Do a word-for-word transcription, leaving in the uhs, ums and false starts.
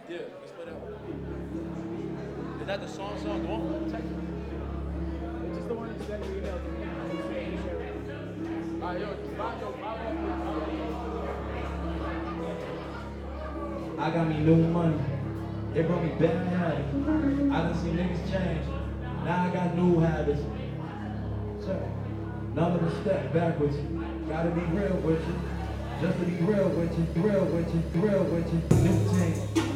Yeah, let's play that one. Is that the song song? The one? Text me. It's just the one that you emailed to me. Alright, yo, Bob, yo, Bob, I got me new money. It brought me bad habits. I done seen niggas change. Now I got new habits. Check. Another step backwards. Gotta be real with you. Just to be real with you, real with you, real with you. New team.